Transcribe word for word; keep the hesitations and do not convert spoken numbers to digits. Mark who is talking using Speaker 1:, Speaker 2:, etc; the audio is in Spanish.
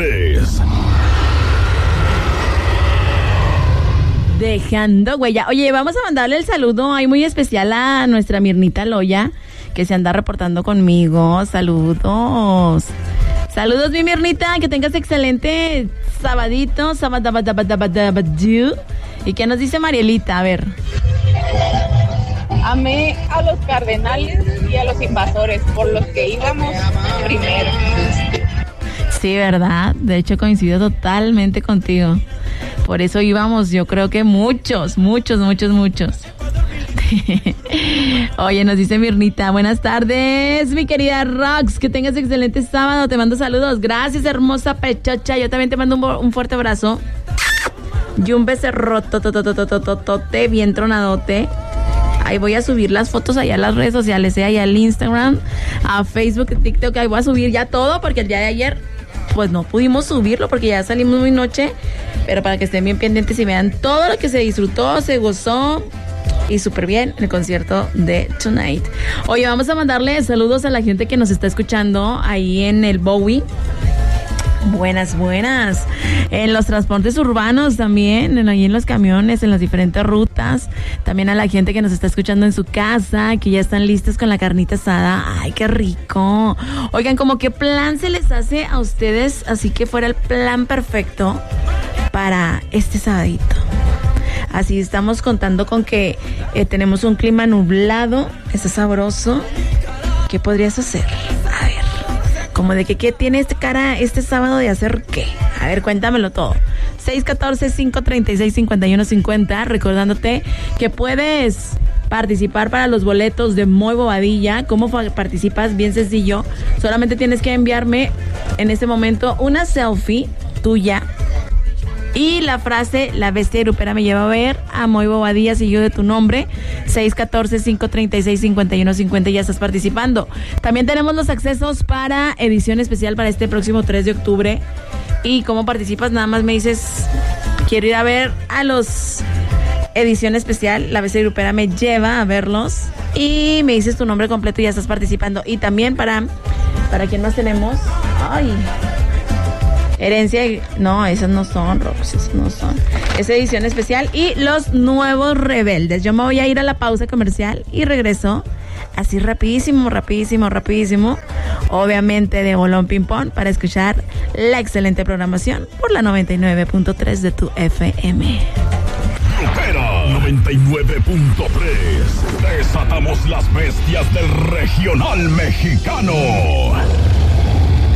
Speaker 1: tres.
Speaker 2: Dejando huella. Oye, vamos a mandarle el saludo ahí muy especial a nuestra Mirnita Loya, que se anda reportando conmigo. Saludos. Saludos, mi Mirnita, que tengas excelente sabadito, sabadabadabadabadabadú. ¿Y qué nos dice Marielita? A ver.
Speaker 3: Amé a los cardenales y a los invasores, por los que íbamos primero.
Speaker 2: Sí, ¿verdad? De hecho, coincido totalmente contigo. Por eso íbamos, yo creo que muchos, muchos, muchos, muchos. Oye, nos dice Mirnita, buenas tardes, mi querida Rox, que tengas excelente sábado, te mando saludos. Gracias, hermosa pechocha, yo también te mando un, un fuerte abrazo. Y un becerrototototototote, bien tronadote. Ahí voy a subir las fotos allá a las redes sociales, ¿eh? Allá al Instagram, a Facebook, TikTok, ahí voy a subir ya todo, porque el día de ayer, pues no pudimos subirlo, porque ya salimos muy noche, pero para que estén bien pendientes y vean todo lo que se disfrutó, se gozó, y súper bien en el concierto de Tonight. Oye, vamos a mandarle saludos a la gente que nos está escuchando ahí en el Bowie. Buenas, buenas. En los transportes urbanos también, en, ahí en los camiones, en las diferentes rutas. También a la gente que nos está escuchando en su casa, que ya están listos con la carnita asada. ¡Ay, qué rico! Oigan, ¿cómo qué plan se les hace a ustedes? Así que fuera el plan perfecto para este sabadito. Así estamos contando con que eh, tenemos un clima nublado, está sabroso. ¿Qué podrías hacer? A ver. Como de que qué tiene este cara este sábado de hacer qué. A ver, cuéntamelo todo. seis uno cuatro, cinco tres seis, cinco uno cinco cero. Recordándote que puedes participar para los boletos de Muy Bobadilla. ¿Cómo participas? Bien sencillo. Solamente tienes que enviarme en este momento una selfie tuya y la frase, la bestia grupera me lleva a ver a Muy Bobadilla, seguido de tu nombre. Seis uno cuatro, cinco tres seis, cinco uno cinco cero. Ya estás participando. También tenemos los accesos para edición especial para este próximo tres de octubre. Y cómo participas, nada más me dices, quiero ir a ver a los edición especial, la bestia grupera me lleva a verlos, y me dices tu nombre completo y ya estás participando. Y también para, ¿para quién más tenemos? Ay... Herencia, no, esas no son, Rox, esas no son. Es edición especial y los nuevos rebeldes. Yo me voy a ir a la pausa comercial y regreso así rapidísimo, rapidísimo, rapidísimo. Obviamente de bolón ping pong para escuchar la excelente programación por la noventa y nueve punto tres de tu F M.
Speaker 1: Supera noventa y nueve punto tres. Desatamos las bestias del regional mexicano.